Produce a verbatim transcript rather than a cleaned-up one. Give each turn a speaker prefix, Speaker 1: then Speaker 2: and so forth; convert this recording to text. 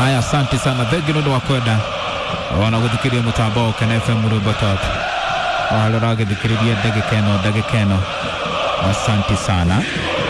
Speaker 1: Haya, asante sana thegi ndo wakwenda wana guthikiria mutambo Ken F M Rubotot wala rage thikiria ndege keno ndege keno. Asante sana.